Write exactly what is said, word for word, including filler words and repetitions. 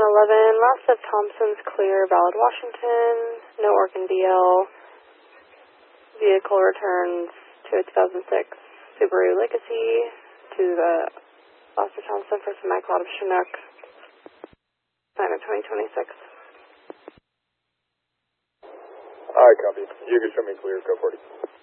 eleven, last of Thompson's clear, valid Washington, no Oregon D L. Vehicle returns to a two thousand six Subaru Legacy to the Foster Thompson for semi-cloud of Chinook. Time of twenty twenty-six. Alright, copy. You can show me clear, go forty.